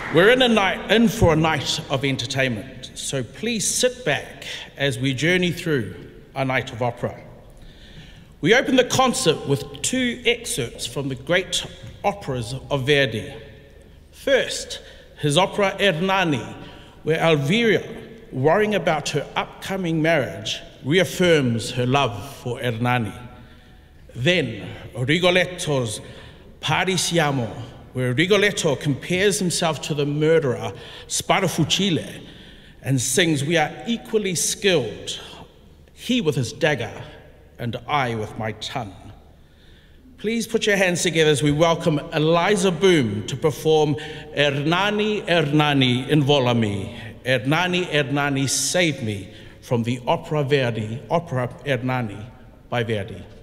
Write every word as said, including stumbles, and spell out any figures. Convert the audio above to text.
We're in, a night, in for a night of entertainment, so please sit back as we journey through a night of opera. We open the concert with two excerpts from the great operas of Verdi. First, his opera Ernani, where Elvira, worrying about her upcoming marriage, reaffirms her love for Ernani. Then, Rigoletto's Parisiamo, where Rigoletto compares himself to the murderer Sparafucile and sings, "We are equally skilled, he with his dagger and I with my tongue." Please put your hands together as we welcome Eliza Boom to perform Ernani, Ernani, Invola me, Ernani, Ernani, save me, from the opera Verdi, opera Ernani by Verdi.